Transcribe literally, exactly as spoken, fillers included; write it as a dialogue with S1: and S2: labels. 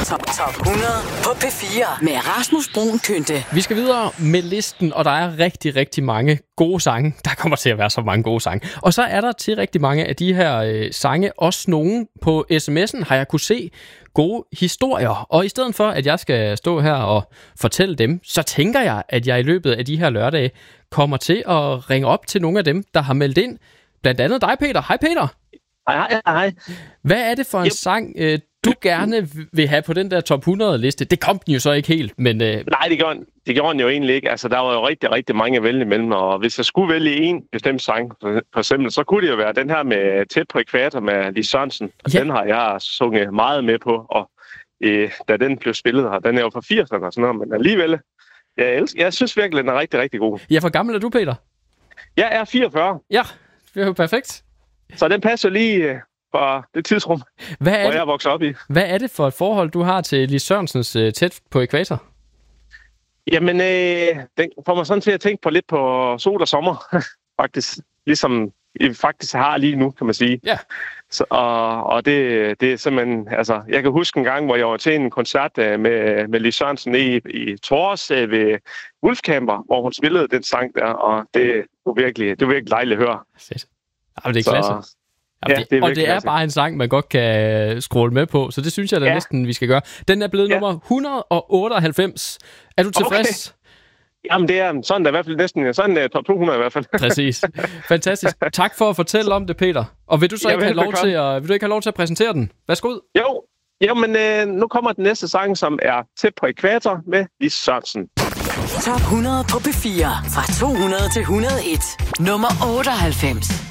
S1: Top, top hundrede på P fire med Rasmus Bruun Kynte.
S2: Vi skal videre med listen, og der er rigtig, rigtig mange gode sange. Der kommer til at være så mange gode sange. Og så er der til rigtig mange af de her øh, sange, også nogen på sms'en, har jeg kunne se gode historier. Og i stedet for, at jeg skal stå her og fortælle dem, så tænker jeg, at jeg i løbet af de her lørdage kommer til at ringe op til nogle af dem, der har meldt ind. Blandt andet dig, Peter. Hej, Peter.
S3: Hej, hej, hej.
S2: Hvad er det for en yep. sang, øh, du gerne vil have på den der top hundrede-liste? Det kom den jo så ikke helt, men... Øh...
S3: Nej, det gjorde, det gjorde den jo egentlig ikke. Altså, der var jo rigtig, rigtig mange at vælge imellem, og hvis jeg skulle vælge en bestemt sang, for, for eksempel, så kunne det jo være den her med Tæt på Ækvator med Lis Sørensen. Ja. Den har jeg sunget meget med på, og øh, da den blev spillet her, den er jo fra firserne og sådan noget, men alligevel, jeg, elsker, jeg synes virkelig, den er rigtig, rigtig god.
S2: Ja, hvor gammel er du, Peter?
S3: Jeg er fireogfyrre.
S2: Ja, det er jo perfekt.
S3: Så den passer lige øh, for det tidsrum,
S2: hvad er
S3: hvor
S2: det,
S3: jeg er vokset op i.
S2: Hvad er det for et forhold, du har til Lis Sørensens uh, Tæt på Ækvator?
S3: Jamen, øh, den får mig sådan til at tænke på lidt på sol og sommer, faktisk. Ligesom I faktisk har lige nu, kan man sige.
S2: Ja.
S3: Så, og og det, det er simpelthen, altså, jeg kan huske en gang, hvor jeg var til en koncert med, med Lis Sørensen i, i Tors ved Wolfcamper, hvor hun spillede den sang der, og det var virkelig, det var virkelig dejligt at høre.
S2: Fedt. Jamen, det er klasse.
S3: Ja, det er
S2: og det er
S3: klasse.
S2: bare en sang, man godt kan scrolle med på, så det synes jeg da ja. næsten, vi skal gøre. Den er blevet ja. nummer et hundrede og otteoghalvfems. Er du tilfreds?
S3: Okay. Jamen, det er sådan, der i hvert fald næsten sådan er top to hundrede i hvert fald.
S2: Præcis. Fantastisk. Tak for at fortælle om det, Peter. Og vil du så ikke have lov til at, vil du ikke have lov til at præsentere den? Værsgo ud.
S3: Jo. Jo, men øh, nu kommer den næste sang, som er Tæt på Ækvator med Lis Sørensen.
S1: Top hundrede på P fire fra to hundrede til et hundrede og en. Nummer otteoghalvfems.